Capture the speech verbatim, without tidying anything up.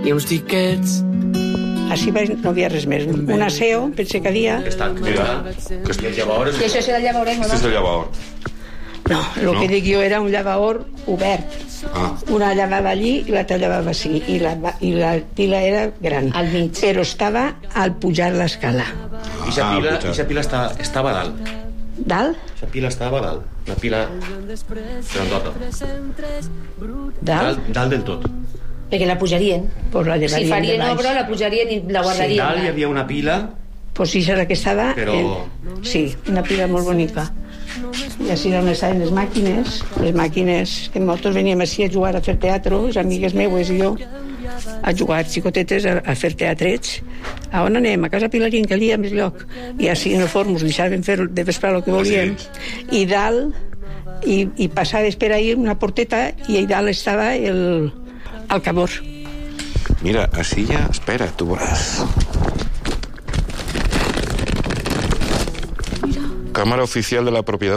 i uns tiquets. Així no hi havia res més. Un aseo, pensé que havia... Està, mira, que estic llavaor... I això serà el llavaor, no? Este és el llavaor. No, el No? que dic jo era un llavaor obert. Ah. Una llavava allí i l'altra llavava així. I la, I la pila era gran. Al mig. Però estava al pujar l'escala. I sa pila, i sa pila està, estava a dalt. Dalt? Sa pila estava a dalt. La pila grandota. Dalt? Dalt, dalt del tot. Perquè la pujarien. Pues la Si farien obra, la pujarien i la guardarien. Dalt hi havia una pila... Pues sí, serà que estava... Però... El... Sí, una pila molt bonica. I així on estaven les màquines, les màquines que nosaltres veníem així a jugar a fer teatre, les amigues meues i jo, a jugar xicotetes a, a fer teatrets. A on anem? A casa Pilarín, que allà hi ha més lloc. I així en el forn ens deixaven fer de vesprà el que volíem. I dalt, i, i passaves per ahir una porteta, i ahí dalt estava el, el cabor. Mira, así ya, espera, tú verás. Cámara oficial de la propiedad